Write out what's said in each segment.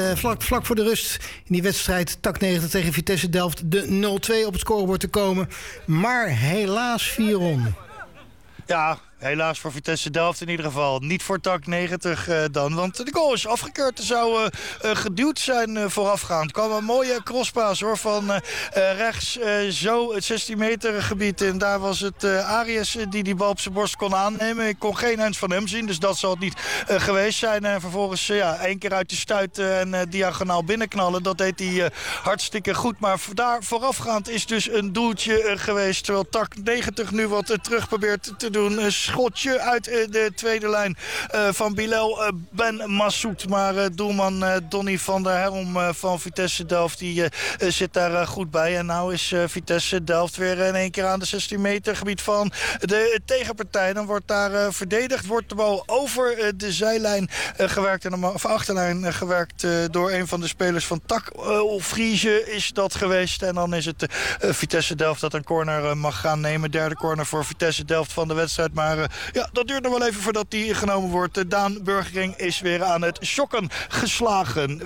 vlak voor de rust in die wedstrijd Tak 90 tegen Vitesse Delft de 0-2 op het scorebord te komen. Maar helaas 4-on. Ja, helaas voor Vitesse Delft in ieder geval. Niet voor Tak 90 dan. Want de goal is afgekeurd. Er zou geduwd zijn voorafgaand. Er kwam een mooie crosspaas hoor, van rechts zo het 16 meter gebied in. Daar was het Arias die bal op zijn borst kon aannemen. Ik kon geen hand van hem zien. Dus dat zal het niet geweest zijn. En vervolgens 1 keer uit de stuit en diagonaal binnenknallen. Dat deed hij hartstikke goed. Maar daar voorafgaand is dus een doeltje geweest. Terwijl Tak 90 nu wat terug probeert te doen. Schotje uit de tweede lijn van Bilal Ben Massoud. Maar doelman Donny van der Helm van Vitesse Delft die zit daar goed bij. En nou is Vitesse Delft weer in 1 keer aan de 16 meter gebied van de tegenpartij. Dan wordt daar verdedigd. Wordt de bal over de zijlijn gewerkt. Of achterlijn gewerkt door een van de spelers van Tak. Friese is dat geweest. En dan is het Vitesse Delft dat een corner mag gaan nemen. Derde corner voor Vitesse Delft van de wedstrijd. Maar dat duurt nog wel even voordat die genomen wordt. Daan Burgering is weer aan het shocken geslagen.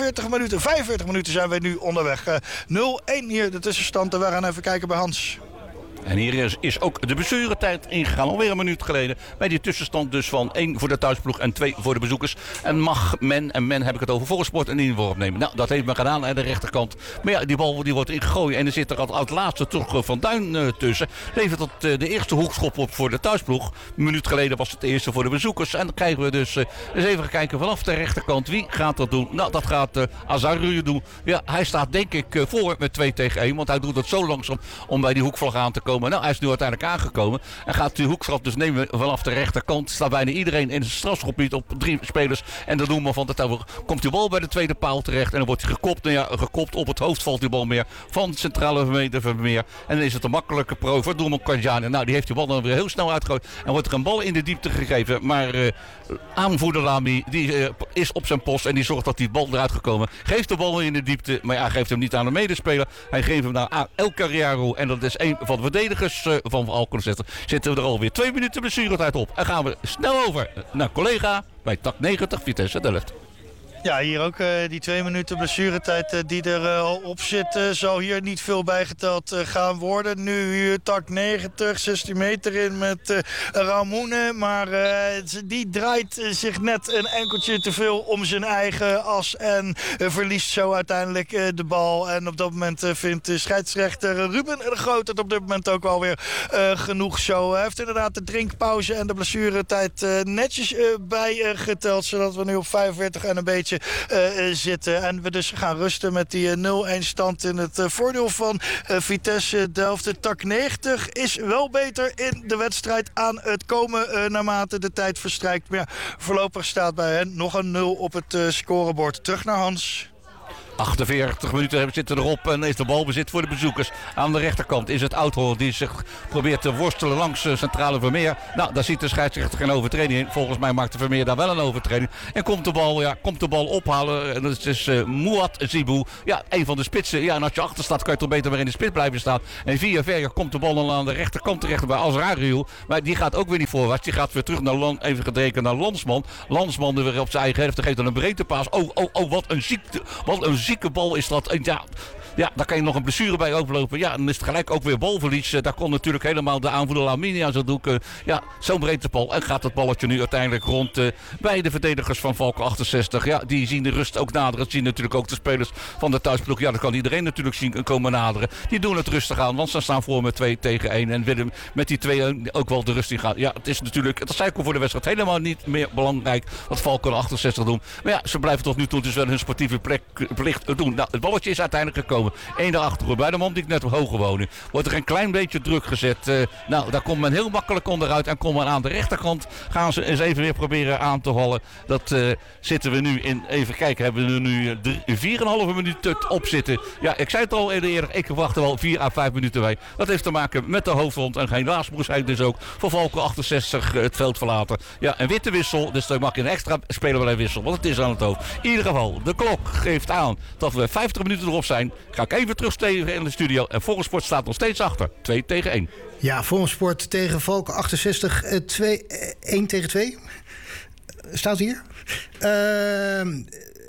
45 minuten zijn we nu onderweg. 0-1 hier de tussenstand. En we gaan even kijken bij Hans. En hier is ook de blessuretijd ingegaan. Alweer een minuut geleden. Bij die tussenstand dus van 1 voor de thuisploeg en 2 voor de bezoekers. En mag men, en men heb ik het over Volkssport, een inworp nemen. Nou, dat heeft men gedaan aan de rechterkant. Maar ja, die bal die wordt ingegooid. En er zit er al het laatste toch Van Duin tussen. Levert dat de eerste hoekschop op voor de thuisploeg. Een minuut geleden was het de eerste voor de bezoekers. En dan krijgen we dus eens even kijken vanaf de rechterkant. Wie gaat dat doen? Nou, dat gaat Azarru doen. Ja, hij staat denk ik voor met 2 tegen 1. Want hij doet het zo langzaam om bij die hoekvlag aan te komen. Nou, hij is nu uiteindelijk aangekomen. En gaat die hoekstraf dus nemen vanaf de rechterkant. Staat bijna iedereen in het strafschopgebied op 3 spelers. En dan doen we van de komt die bal bij de tweede paal terecht. En dan wordt hij gekopt. Nou ja, gekopt op het hoofd valt die bal meer van het centrale Vermeer. En dan is het een makkelijke pro voor doelman Kanjani. Nou, die heeft die bal dan weer heel snel uitgegooid. En wordt er een bal in de diepte gegeven. Maar aanvoerder Lamy, die is op zijn post. En die zorgt dat die bal eruit gekomen. Geeft de bal in de diepte. Maar ja, geeft hem niet aan de medespeler. Hij geeft hem naar El Carriaro. En dat is een van de verdedigers van Alkmaar. Zitten we er alweer 2 minuten blessuretijd op. En gaan we snel over naar collega bij Tak 90 Vitesse Delft. Ja, hier ook die 2 minuten blessuretijd die er op zit. Zal hier niet veel bijgeteld gaan worden. Nu hier Tak 90, 16 meter in met Ramoune. Maar die draait zich net een enkeltje te veel om zijn eigen as. En verliest zo uiteindelijk de bal. En op dat moment vindt scheidsrechter Ruben de Groot het op dit moment ook alweer genoeg zo. Hij heeft inderdaad de drinkpauze en de blessuretijd netjes bijgeteld. Zodat we nu op 45 en een beetje zitten. En we dus gaan rusten met die 0-1 stand in het voordeel van Vitesse Delft. Tak 90 is wel beter in de wedstrijd aan het komen naarmate de tijd verstrijkt. Maar ja, voorlopig staat bij hen nog een 0 op het scorebord. Terug naar Hans. 48 minuten zitten erop en is de balbezit voor de bezoekers. Aan de rechterkant is het Oudhoorn die zich probeert te worstelen langs centrale Vermeer. Nou, daar ziet de scheidsrechter geen overtreding in. Volgens mij maakt de Vermeer daar wel een overtreding. En komt de bal ophalen. En dat is Mouad Zibou. Ja, een van de spitsen. Ja, en als je achter staat kan je toch beter maar in de spits blijven staan. En via Verger komt de bal dan aan de rechterkant terecht bij Azarriou. Maar die gaat ook weer niet voorwaarts. Die gaat weer terug naar even gedeken naar Landsman. Landsman er weer op zijn eigen helft. Geeft dan een breedtepaas. Oh, wat een zieke bal is dat. Ja, daar kan je nog een blessure bij overlopen. Ja, dan is het gelijk ook weer balverlies. Daar kon natuurlijk helemaal de aanvoerder Lamini aan zo doeken. Ja, zo'n breedte bal. En gaat het balletje nu uiteindelijk rond bij de verdedigers van Valken 68. Ja, die zien de rust ook naderen. Zien natuurlijk ook de spelers van de thuisploeg. Ja, dat kan iedereen natuurlijk zien komen naderen. Die doen het rustig aan, want ze staan voor met 2 tegen 1. En willen met die 2 ook wel de rust in gaan. Ja, het is natuurlijk, dat zei ik al voor de wedstrijd, helemaal niet meer belangrijk wat Valken 68 doen. Maar ja, ze blijven tot nu toe dus wel hun sportieve plicht doen. Nou, het balletje is uiteindelijk gekomen. 1 daarachter bij de man die ik net hoger woonde. Wordt er een klein beetje druk gezet. Nou, daar komt men heel makkelijk onderuit. En komt men aan de rechterkant. Gaan ze eens even weer proberen aan te vallen. Dat zitten we nu in. Even kijken, hebben we er nu 4,5 minuten op zitten. Ja, ik zei het al eerder. Ik wacht er wel 4 à 5 minuten bij. Dat heeft te maken met de hoofdrond. En helaas moest hij dus ook voor Valken 68 het veld verlaten. Ja, een witte wissel. Dus dan mag je een extra speler bij wissel. Want het is aan het hoofd. In ieder geval, de klok geeft aan dat we 50 minuten erop zijn. Ga ik even terugsteken in de studio. En Volkssport staat nog steeds achter. 2 tegen 1. Ja, Volkssport tegen Valken 68. 1 tegen 2. Staat hier.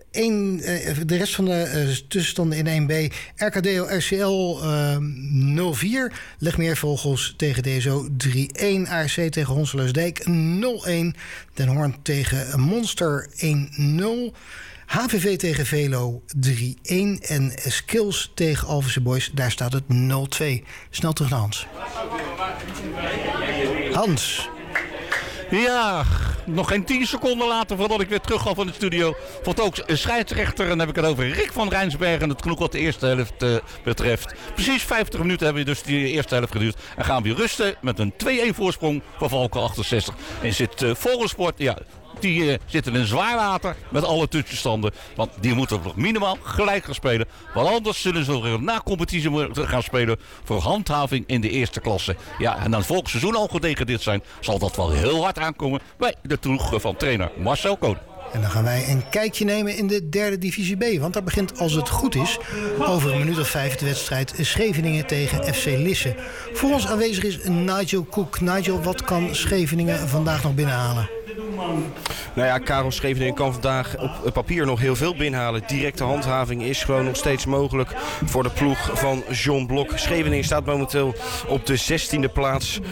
De rest van de tussenstanden in 1B. RKDO RCL 0-4. Legmeervogels tegen DSO 3-1. ARC tegen Honselersdijk 0-1. Den Hoorn tegen Monster 1-0. HVV tegen Velo 3-1. En Skills tegen Alphense Boys, daar staat het 0-2. Snel terug naar Hans. Hans. Ja, nog geen 10 seconden later voordat ik weer terug ga van de studio. Vond ook een scheidsrechter, en dan heb ik het over Rick van Rijnsbergen. Het genoeg wat de eerste helft betreft. Precies 50 minuten hebben we dus die eerste helft geduurd. En gaan we weer rusten met een 2-1 voorsprong van Valken 68. En zit Vogelsport, ja, die zitten in zwaar water met alle tussenstanden. Want die moeten nog minimaal gelijk gaan spelen. Want anders zullen ze nog na competitie moeten gaan spelen voor handhaving in de eerste klasse. Ja, en dan volgend seizoen al gedegradeerd zijn, zal dat wel heel hard aankomen bij de ploeg van trainer Marcel Koning. En dan gaan wij een kijkje nemen in de derde divisie B. Want daar begint, als het goed is, over een minuut of 5 de wedstrijd Scheveningen tegen FC Lisse. Voor ons aanwezig is Nigel Koek. Nigel, wat kan Scheveningen vandaag nog binnenhalen? Nou ja, Karel Scheveningen kan vandaag op papier nog heel veel binnenhalen. Directe handhaving is gewoon nog steeds mogelijk voor de ploeg van John Blok. Scheveningen staat momenteel op de 16e plaats.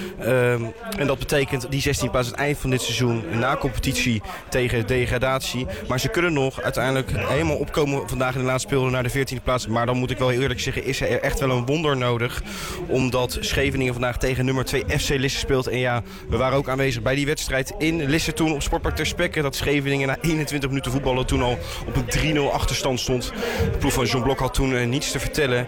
En dat betekent die 16e plaats het eind van dit seizoen. Na competitie tegen degradatie. Maar ze kunnen nog uiteindelijk helemaal opkomen vandaag in de laatste speelronde naar de 14e plaats. Maar dan moet ik wel eerlijk zeggen, is er echt wel een wonder nodig. Omdat Scheveningen vandaag tegen nummer 2 FC Lisse speelt. En ja, we waren ook aanwezig bij die wedstrijd in Lisse toen op Sportpark Ter Spekke. Dat Scheveningen na 21 minuten voetballen toen al op een 3-0 achterstand stond. De ploeg van John Blok had toen niets te vertellen.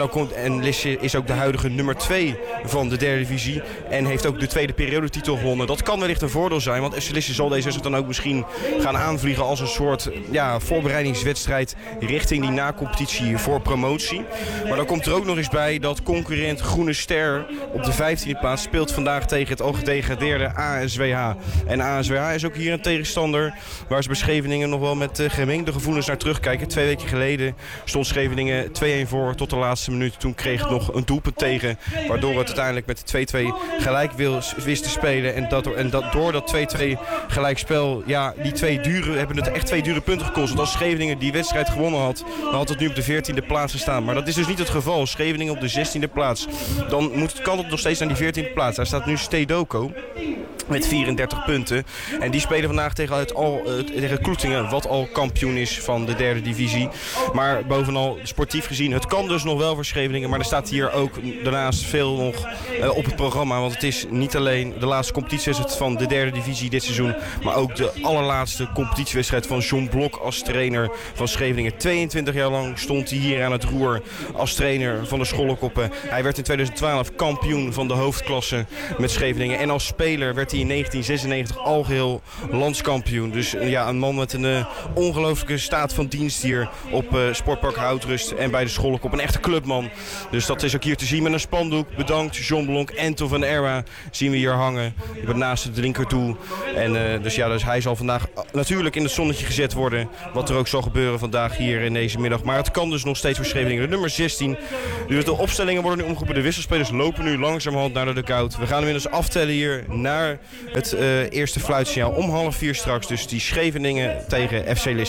En Lisse is ook de huidige nummer 2 van de derde divisie. En heeft ook de tweede periodetitel gewonnen. Dat kan wellicht een voordeel zijn. Want FC Lisse zal deze wedstrijd dan ook misschien gaan aanvliegen als een soort voorbereidingswedstrijd richting die na-competitie voor promotie. Maar dan komt er ook nog eens bij dat concurrent Groene Ster op de 15e plaats speelt vandaag tegen het al gedegradeerde ASWH. En ASWH is ook hier een tegenstander waar ze bij Scheveningen nog wel met gemengde gevoelens naar terugkijken. 2 weken geleden stond Scheveningen 2-1 voor tot de laatste minuut. Toen kreeg het nog een doelpunt tegen, waardoor het uiteindelijk met 2-2 gelijk wist te spelen. En door dat 2-2 gelijkspel, ja, hebben het echt 2 dure punten gekost. Want als Scheveningen die wedstrijd gewonnen had, dan had het nu op de 14e plaats gestaan. Maar dat is dus niet het geval. Scheveningen op de 16e plaats. Dan kan het nog steeds naar die 14e plaats. Daar staat nu Stedoco met 34 punten. En die spelen vandaag tegen Kloetingen, wat al kampioen is van de derde divisie. Maar bovenal sportief gezien, het kan dus nog wel voor Scheveningen. Maar er staat hier ook daarnaast veel nog op het programma. Want het is niet alleen de laatste competitiewedstrijd van de derde divisie dit seizoen, maar ook de allerlaatste competitiewedstrijd van John Blok als trainer van Scheveningen. 22 jaar lang stond hij hier aan het roer als trainer van de Schollekoppen. Hij werd in 2012 kampioen van de hoofdklasse met Scheveningen. En als speler werd hij in 1996 algeheel landskampioen. Dus ja, een man met een ongelooflijke staat van dienst hier op Sportpark Houtrust en bij de Schollekop. Een echte clubman. Dus dat is ook hier te zien met een spandoek. Bedankt John Blok en Tof van Erwa zien we hier hangen. Naast het linkerdoel. En dus hij zal vandaag natuurlijk in het zonnetje gezet worden. Wat er ook zal gebeuren vandaag hier in deze middag. Maar het kan dus nog steeds voor Scheveningen. De nummer 16. Dus de opstellingen worden nu omgeroepen. De wisselspelers lopen nu langzamerhand naar de dugout. We gaan inmiddels aftellen hier naar het eerste fluitsignaal om 3:30 straks. Dus die Scheveningen tegen FC Lisse.